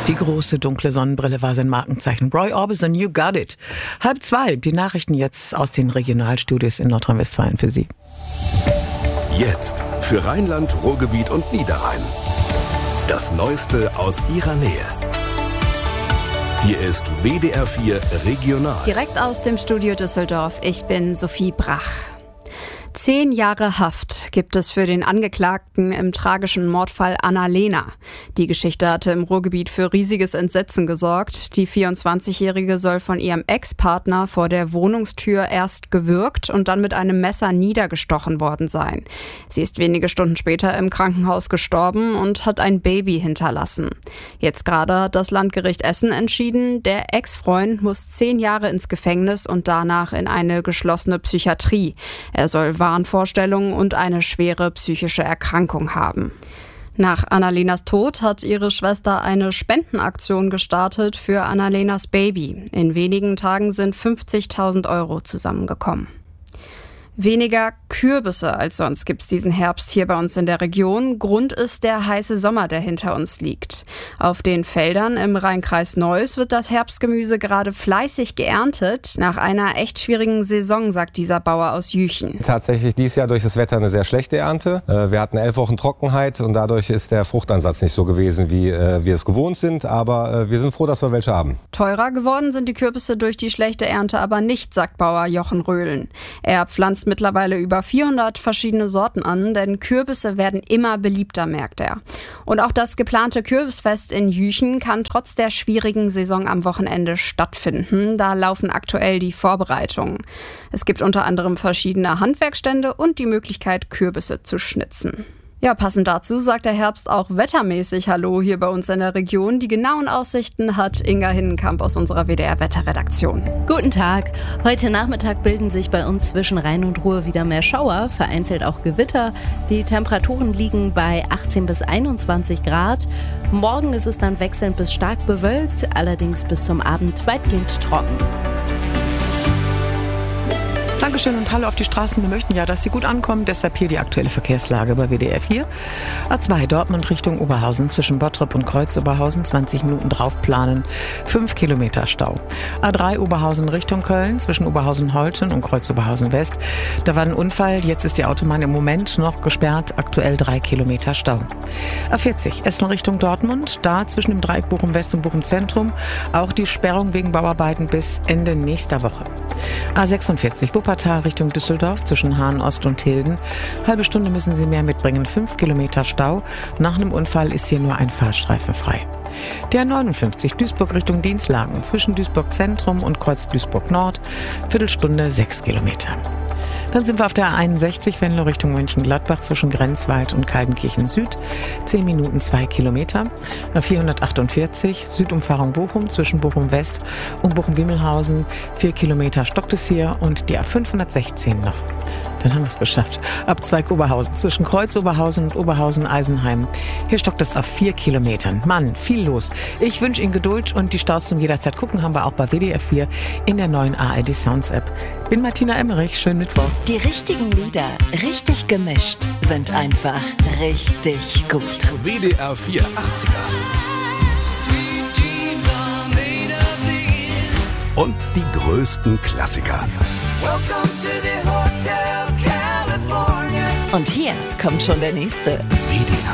Die große dunkle Sonnenbrille war sein Markenzeichen. Roy Orbison, You Got It. 1:30, die Nachrichten jetzt aus den Regionalstudios in Nordrhein-Westfalen für Sie. Jetzt für Rheinland, Ruhrgebiet und Niederrhein. Das Neueste aus Ihrer Nähe. Hier ist WDR 4 Regional. Direkt aus dem Studio Düsseldorf. Ich bin Sophie Brach. 10 Jahre Haft gibt es für den Angeklagten im tragischen Mordfall Anna-Lena. Die Geschichte hatte im Ruhrgebiet für riesiges Entsetzen gesorgt. Die 24-Jährige soll von ihrem Ex-Partner vor der Wohnungstür erst gewürgt und dann mit einem Messer niedergestochen worden sein. Sie ist wenige Stunden später im Krankenhaus gestorben und hat ein Baby hinterlassen. Jetzt gerade hat das Landgericht Essen entschieden, der Ex-Freund muss 10 Jahre ins Gefängnis und danach in eine geschlossene Psychiatrie. Er soll Wahnvorstellungen und eine schwere psychische Erkrankung haben. Nach Anna-Lenas Tod hat ihre Schwester eine Spendenaktion gestartet für Anna-Lenas Baby. In wenigen Tagen sind 50.000 € zusammengekommen. Weniger Kürbisse als sonst gibt's diesen Herbst hier bei uns in der Region. Grund ist der heiße Sommer, der hinter uns liegt. Auf den Feldern im Rheinkreis Neuss wird das Herbstgemüse gerade fleißig geerntet. Nach einer echt schwierigen Saison, sagt dieser Bauer aus Jüchen. Tatsächlich dieses Jahr durch das Wetter eine sehr schlechte Ernte. Wir hatten 11 Wochen Trockenheit und dadurch ist der Fruchtansatz nicht so gewesen, wie wir es gewohnt sind. Aber wir sind froh, dass wir welche haben. Teurer geworden sind die Kürbisse durch die schlechte Ernte aber nicht, sagt Bauer Jochen Röhlen. Er pflanzt mittlerweile über 400 verschiedene Sorten an, denn Kürbisse werden immer beliebter, merkt er. Und auch das geplante Kürbisfest in Jüchen kann trotz der schwierigen Saison am Wochenende stattfinden. Da laufen aktuell die Vorbereitungen. Es gibt unter anderem verschiedene Handwerkstände und die Möglichkeit, Kürbisse zu schnitzen. Ja, passend dazu sagt der Herbst auch wettermäßig Hallo hier bei uns in der Region. Die genauen Aussichten hat Inga Hinnenkamp aus unserer WDR-Wetterredaktion. Guten Tag. Heute Nachmittag bilden sich bei uns zwischen Rhein und Ruhr wieder mehr Schauer, vereinzelt auch Gewitter. Die Temperaturen liegen bei 18 bis 21 Grad. Morgen ist es dann wechselnd bis stark bewölkt, allerdings bis zum Abend weitgehend trocken. Dankeschön und hallo auf die Straßen. Wir möchten ja, dass Sie gut ankommen. Deshalb hier die aktuelle Verkehrslage bei WDR 4. A2 Dortmund Richtung Oberhausen zwischen Bottrop und Kreuz-Oberhausen. 20 Minuten draufplanen. 5 Kilometer Stau. A3 Oberhausen Richtung Köln zwischen Oberhausen-Holten und Kreuz-Oberhausen West. Da war ein Unfall. Jetzt ist die Autobahn im Moment noch gesperrt. Aktuell 3 Kilometer Stau. A40 Essen Richtung Dortmund. Da zwischen dem Dreieck Bochum West und Bochum Zentrum. Auch die Sperrung wegen Bauarbeiten bis Ende nächster Woche. A46 Wuppertal Richtung Düsseldorf zwischen Hahn Ost und Hilden. Halbe Stunde müssen Sie mehr mitbringen. 5 Kilometer Stau. Nach einem Unfall ist hier nur ein Fahrstreifen frei. Der 59 Duisburg Richtung Dienstlaken zwischen Duisburg Zentrum und Kreuz Duisburg Nord. Viertelstunde 6 Kilometer. Dann sind wir auf der 61 Venlo Richtung Mönchengladbach zwischen Grenzwald und Kaltenkirchen Süd. 10 Minuten 2 Kilometer. 448 Südumfahrung Bochum zwischen Bochum West und Bochum-Wimmelhausen. 4 Kilometer stockt es hier und die A516 noch. Dann haben wir es geschafft. Abzweig Oberhausen zwischen Kreuz-Oberhausen und Oberhausen-Eisenheim. Hier stockt es auf 4 Kilometern. Mann, viel los. Ich wünsche Ihnen Geduld und die Staus zum jederzeit gucken haben wir auch bei WDR 4 in der neuen ARD Sounds App. Bin Martina Emmerich, schönen Mittwoch. Die richtigen Lieder, richtig gemischt, sind einfach richtig gut. WDR 4 80er. Und die größten Klassiker. Und hier kommt schon der nächste. WDR